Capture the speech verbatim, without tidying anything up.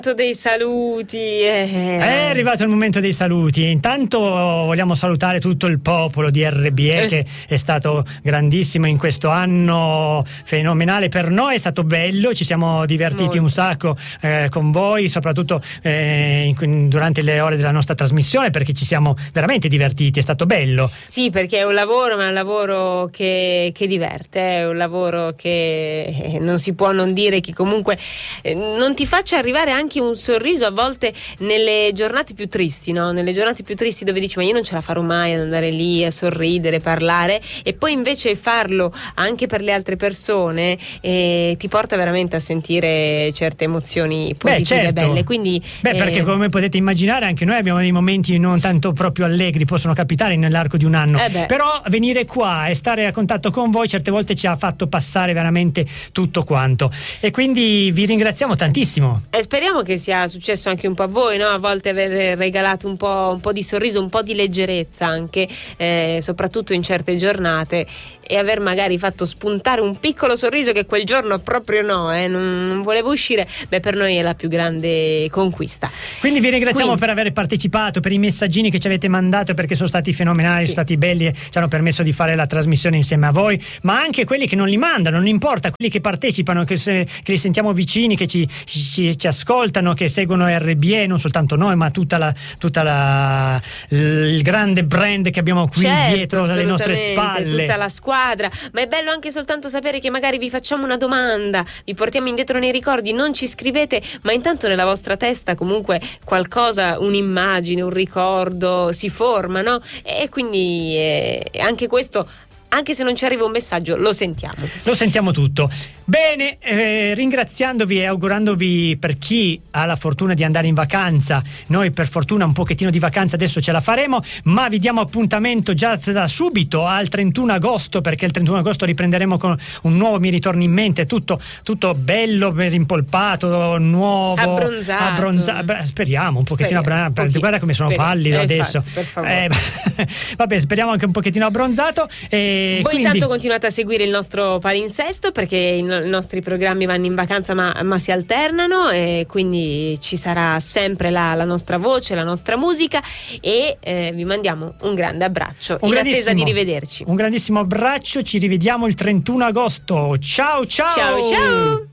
Dei saluti eh. È arrivato il momento dei saluti. Intanto vogliamo salutare tutto il popolo di R B E che è stato grandissimo in questo anno, fenomenale per noi, è stato bello, ci siamo divertiti Molto. un sacco eh, con voi, soprattutto eh, in, durante le ore della nostra trasmissione, perché ci siamo veramente divertiti, è stato bello. Sì, perché è un lavoro, ma è un lavoro che, che diverte, è un lavoro che non si può non dire, che comunque eh, non ti faccia arrivare anche un sorriso a volte nelle giornate più tristi, no? Nelle giornate più tristi dove dici ma io non ce la farò mai ad andare lì a sorridere, parlare, e poi invece farlo anche per le altre persone eh, ti porta veramente a sentire certe emozioni positive. Beh, certo. Belle. Quindi, Beh, eh... perché come potete immaginare anche noi abbiamo dei momenti non tanto proprio allegri, possono capitare nell'arco di un anno, eh però venire qua e stare a contatto con voi certe volte ci ha fatto passare veramente tutto quanto, e quindi vi ringraziamo tantissimo. E speriamo che sia successo anche un po' a voi, no? A volte aver regalato un po', un po' di sorriso, un po' di leggerezza anche, eh, soprattutto in certe giornate, e aver magari fatto spuntare un piccolo sorriso che quel giorno proprio no, eh, non, non volevo uscire. Beh, per noi è la più grande conquista. Quindi vi ringraziamo Quindi. per aver partecipato, per i messaggini che ci avete mandato, perché sono stati fenomenali, sì. sono stati belli e ci hanno permesso di fare la trasmissione insieme a voi, ma anche quelli che non li mandano, non importa, quelli che partecipano, che, se, che li sentiamo vicini, che ci, ci, ci ascoltano, che seguono R B E, non soltanto noi ma tutta la, tutta la il grande brand che abbiamo qui certo, dietro alle nostre spalle, tutta la squadra. Ma è bello anche soltanto sapere che magari vi facciamo una domanda, vi portiamo indietro nei ricordi, non ci scrivete, ma intanto nella vostra testa comunque qualcosa, un'immagine, un ricordo si forma, no? E quindi eh, anche questo, anche se non ci arriva un messaggio, lo sentiamo. Lo sentiamo tutto. Bene, eh, ringraziandovi e augurandovi, per chi ha la fortuna di andare in vacanza, noi per fortuna un pochettino di vacanza adesso ce la faremo, ma vi diamo appuntamento già da subito al trentuno agosto, perché il trentuno agosto riprenderemo con un nuovo Mi ritorni in mente, tutto, tutto bello, rimpolpato, nuovo, abbronzato, abbronza- speriamo un pochettino speriamo, abbronzato, pochi, guarda come sono speriamo. pallido eh, adesso infatti, per favore. Eh, vabbè, speriamo anche un pochettino abbronzato. E voi quindi... intanto continuate a seguire il nostro palinsesto, perché i i nostri programmi vanno in vacanza ma, ma si alternano, e quindi ci sarà sempre la, la nostra voce, la nostra musica, e eh, vi mandiamo un grande abbraccio un in attesa di rivederci. Un grandissimo abbraccio, ci rivediamo il trentuno agosto. Ciao ciao ciao ciao.